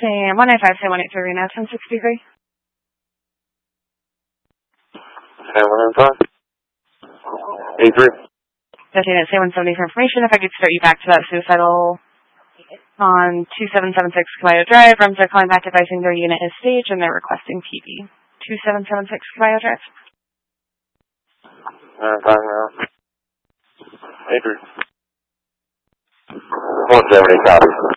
Sam 195, Sam 183, Reno 1063. Sam 195. 83. Lieutenant Sam 170 for information. If I could start you back to that suicidal on 2776 Caballo Drive. Runs are calling back advising their unit is staged and they're requesting PD. 2776 Caballo Drive. 95 now. 83. 170 copies.